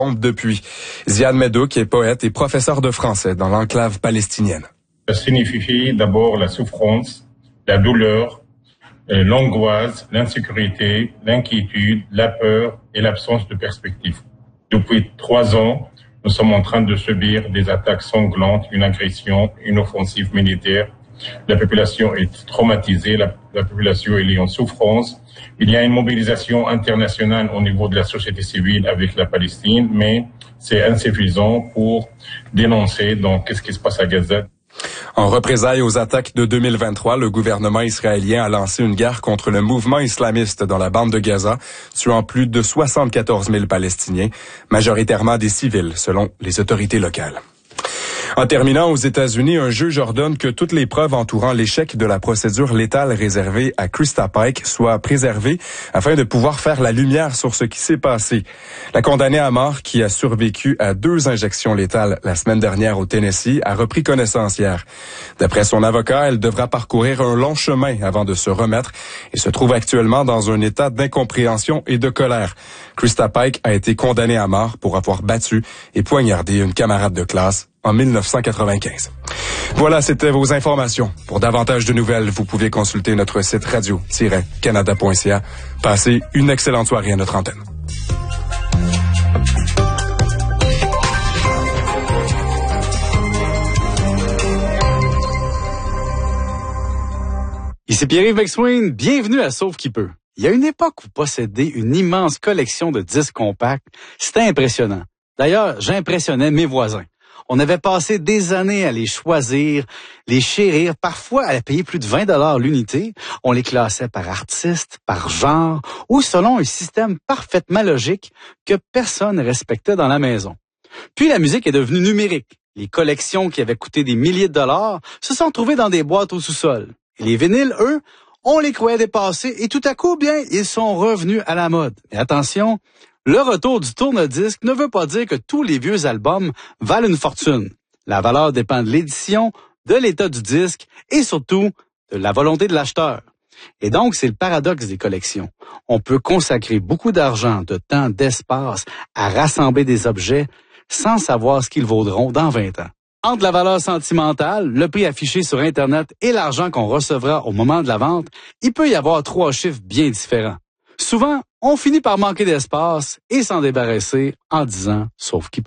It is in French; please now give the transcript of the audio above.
Depuis. Ziad Medouk est poète et professeur de français dans l'enclave palestinienne. Ça signifie d'abord la souffrance, la douleur, l'angoisse, l'insécurité, l'inquiétude, la peur et l'absence de perspective. Depuis 3 ans, nous sommes en train de subir des attaques sanglantes, une agression, une offensive militaire. La population est traumatisée, la population est en souffrance. Il y a une mobilisation internationale au niveau de la société civile avec la Palestine, mais c'est insuffisant pour dénoncer donc qu'est-ce qui se passe à Gaza. En représailles aux attaques de 2023, le gouvernement israélien a lancé une guerre contre le mouvement islamiste dans la bande de Gaza, tuant plus de 74 000 Palestiniens, majoritairement des civils, selon les autorités locales. En terminant, aux États-Unis, un juge ordonne que toutes les preuves entourant l'échec de la procédure létale réservée à Krista Pike soient préservées afin de pouvoir faire la lumière sur ce qui s'est passé. La condamnée à mort, qui a survécu à 2 injections létales la semaine dernière au Tennessee, a repris connaissance hier. D'après son avocat, elle devra parcourir un long chemin avant de se remettre et se trouve actuellement dans un état d'incompréhension et de colère. Krista Pike a été condamnée à mort pour avoir battu et poignardé une camarade de classe en 1995. Voilà, c'était vos informations. Pour davantage de nouvelles, vous pouvez consulter notre site radio-canada.ca. Passez une excellente soirée à notre antenne. Ici Pierre-Yves McSwain, bienvenue à Sauve qui peut. Il y a une époque où posséder une immense collection de disques compacts, c'était impressionnant. D'ailleurs, j'impressionnais mes voisins. On avait passé des années à les choisir, les chérir, parfois à payer plus de 20 $ l'unité. On les classait par artiste, par genre ou selon un système parfaitement logique que personne ne respectait dans la maison. Puis la musique est devenue numérique. Les collections qui avaient coûté des milliers de dollars se sont trouvées dans des boîtes au sous-sol. Et les vinyles, eux, on les croyait dépassés et tout à coup, bien, ils sont revenus à la mode. Mais attention, le retour du tourne-disque ne veut pas dire que tous les vieux albums valent une fortune. La valeur dépend de l'édition, de l'état du disque et surtout de la volonté de l'acheteur. Et donc, c'est le paradoxe des collections. On peut consacrer beaucoup d'argent, de temps, d'espace à rassembler des objets sans savoir ce qu'ils vaudront dans 20 ans. Entre la valeur sentimentale, le prix affiché sur Internet et l'argent qu'on recevra au moment de la vente, il peut y avoir 3 chiffres bien différents. Souvent, on finit par manquer d'espace et s'en débarrasser en disant « sauf qui peut ».